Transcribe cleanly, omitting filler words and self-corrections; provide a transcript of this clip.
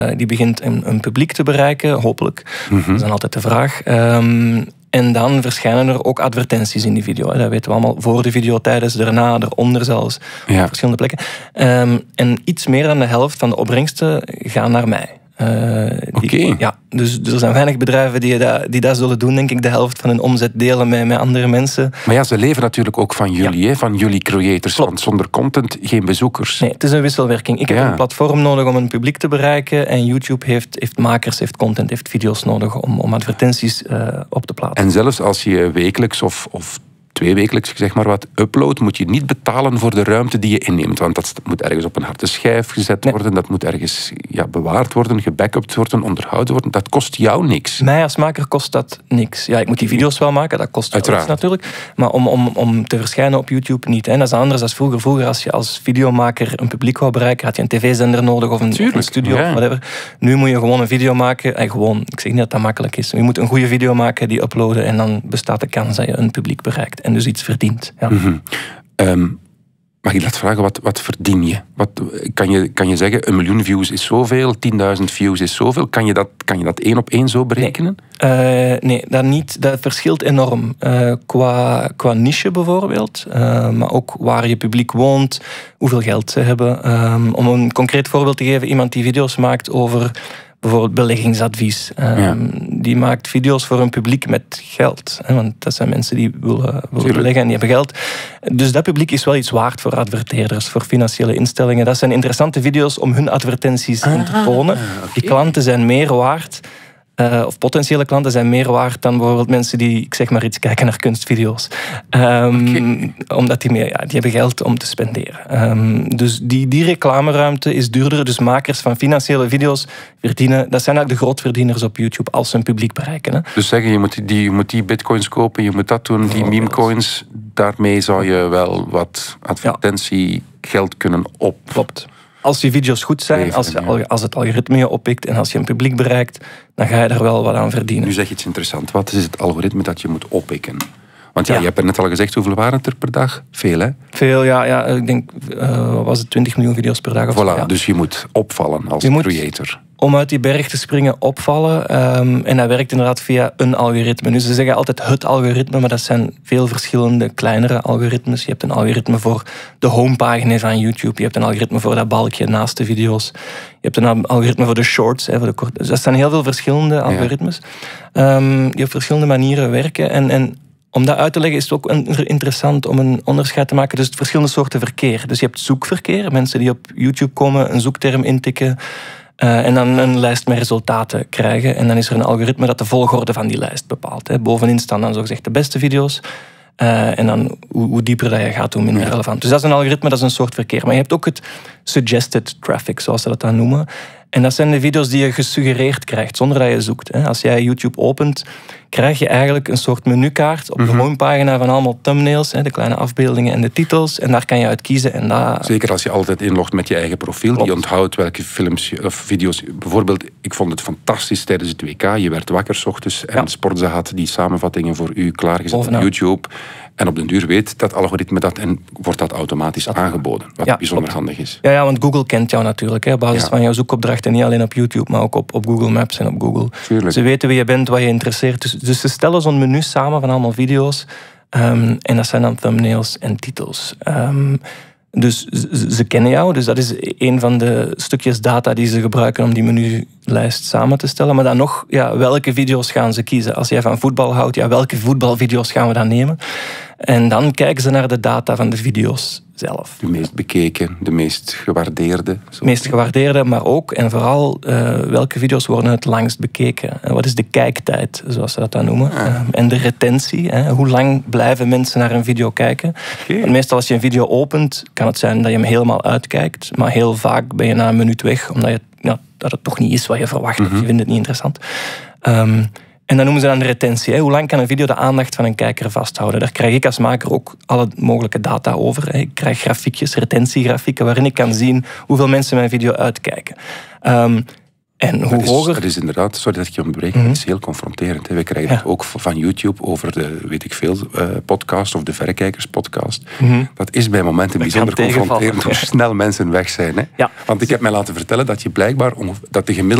Die begint een publiek te bereiken, hopelijk. Dat is dan altijd de vraag. En dan verschijnen er ook advertenties in die video. Dat weten we allemaal. Voor de video, tijdens, daarna, eronder zelfs. Op verschillende plekken. En iets meer dan de helft van de opbrengsten gaan naar mij. Ja, dus er zijn weinig bedrijven die dat zullen doen, denk ik. De helft van hun omzet delen met andere mensen. Maar ja, ze leven natuurlijk ook van jullie, hè, van jullie creators. Klopt. Want zonder content geen bezoekers. Nee, het is een wisselwerking. Ik heb een platform nodig om een publiek te bereiken. En YouTube heeft makers, heeft content, heeft video's nodig om advertenties op te plaatsen. En zelfs als je wekelijks of tweewekelijks, zeg maar wat, upload, moet je niet betalen voor de ruimte die je inneemt. Want dat moet ergens op een harde schijf gezet worden. Dat moet ergens bewaard worden, gebackupt worden, onderhouden worden. Dat kost jou niks. Mij als maker kost dat niks. Ja, ik moet die video's wel maken, dat kost wel iets natuurlijk. Maar om te verschijnen op YouTube niet. Hè. Dat is anders dan vroeger. Vroeger, als je als videomaker een publiek wou bereiken, had je een tv-zender nodig of een studio of whatever. Nu moet je gewoon een video maken. En ik zeg niet dat dat makkelijk is. Je moet een goede video maken, die uploaden en dan bestaat de kans dat je een publiek bereikt. En dus iets verdient. Ja. Mag ik dat vragen? Wat verdien je? Kan je zeggen, 1 miljoen views is zoveel, 10.000 views is zoveel? Kan je dat 1 op 1 zo berekenen? Nee, dat niet. Dat verschilt enorm. Qua niche bijvoorbeeld, maar ook waar je publiek woont, hoeveel geld ze hebben. Om een concreet voorbeeld te geven, iemand die video's maakt over bijvoorbeeld beleggingsadvies. Die maakt video's voor een publiek met geld. Want dat zijn mensen die willen beleggen en die hebben geld. Dus dat publiek is wel iets waard voor adverteerders, voor financiële instellingen. Dat zijn interessante video's om hun advertenties in te tonen. Die klanten zijn meer waard. Of potentiële klanten zijn meer waard dan bijvoorbeeld mensen die, ik zeg maar iets, kijken naar kunstvideo's. Omdat die hebben geld om te spenderen. Dus die reclameruimte is duurder. Dus makers van financiële video's verdienen. Dat zijn eigenlijk de grootverdieners op YouTube als ze een publiek bereiken. Hè. Dus zeggen, je moet die bitcoins kopen, je moet dat doen, die memecoins. Daarmee zou je wel wat advertentiegeld kunnen op... Klopt. Als je video's goed zijn, als het algoritme je oppikt en als je een publiek bereikt, dan ga je daar wel wat aan verdienen. Nu zeg je iets interessants. Wat is het algoritme dat je moet oppikken? Want je hebt er net al gezegd, hoeveel waren het er per dag? Veel, hè? Veel, ja. Ik denk, was het 20 miljoen video's per dag of zo. Dus je moet opvallen als creator. Om uit die berg te springen, opvallen. En dat werkt inderdaad via een algoritme. Dus ze zeggen altijd het algoritme, maar dat zijn veel verschillende kleinere algoritmes. Je hebt een algoritme voor de homepagina van YouTube. Je hebt een algoritme voor dat balkje naast de video's. Je hebt een algoritme voor de shorts. Voor de korte. Dus dat zijn heel veel verschillende algoritmes. Die op verschillende manieren werken. En om dat uit te leggen is het ook interessant om een onderscheid te maken tussen verschillende soorten verkeer. Dus je hebt zoekverkeer. Mensen die op YouTube komen, een zoekterm intikken. En dan een lijst met resultaten krijgen. En dan is er een algoritme dat de volgorde van die lijst bepaalt. Bovenin staan dan zogezegd de beste video's. En dan hoe dieper dat je gaat, hoe minder relevant. Dus dat is een algoritme, dat is een soort verkeer. Maar je hebt ook het suggested traffic, zoals ze dat dan noemen. En dat zijn de video's die je gesuggereerd krijgt, zonder dat je zoekt. Als jij YouTube opent, krijg je eigenlijk een soort menukaart op de homepagina van allemaal thumbnails, de kleine afbeeldingen en de titels. En daar kan je uit kiezen. En dat... Zeker als je altijd inlogt met je eigen profiel. Klopt. Die onthoudt welke films of video's... Bijvoorbeeld, ik vond het fantastisch tijdens het WK. Je werd wakker 's ochtends en Sportza had die samenvattingen voor u klaargezet op YouTube. En op den duur weet dat algoritme dat en wordt dat automatisch aangeboden. Wat bijzonder handig is. Ja, want Google kent jou natuurlijk. Op basis van jouw zoekopdrachten, niet alleen op YouTube, maar ook op Google Maps en op Google. Tuurlijk. Ze weten wie je bent, wat je interesseert. Dus ze stellen zo'n menu samen van allemaal video's. En dat zijn dan thumbnails en titels. Dus ze kennen jou. Dus dat is een van de stukjes data die ze gebruiken om die menulijst samen te stellen. Maar dan nog, welke video's gaan ze kiezen? Als jij van voetbal houdt, welke voetbalvideo's gaan we dan nemen? En dan kijken ze naar de data van de video's zelf. De meest bekeken, de meest gewaardeerde. De meest gewaardeerde, maar ook en vooral welke video's worden het langst bekeken. Wat is de kijktijd, zoals ze dat dan noemen. En de retentie. Hoe lang blijven mensen naar een video kijken. Want meestal als je een video opent, kan het zijn dat je hem helemaal uitkijkt. Maar heel vaak ben je na een minuut weg, omdat dat het toch niet is wat je verwacht. Of je vindt het niet interessant. En dan noemen ze dan de retentie. Hoe lang kan een video de aandacht van een kijker vasthouden? Daar krijg ik als maker ook alle mogelijke data over. Ik krijg grafiekjes, retentiegrafieken, waarin ik kan zien hoeveel mensen mijn video uitkijken. En hoe hoger... Dat is inderdaad, sorry dat ik je onderbreek, dat is heel confronterend. We krijgen het ook van YouTube over de, weet ik veel, podcast of de Verrekijkerspodcast. Dat is bij momenten bijzonder confronterend hoe snel mensen weg zijn. Hè? Ja. Want ik heb mij laten vertellen dat je blijkbaar, dat de gemiddelde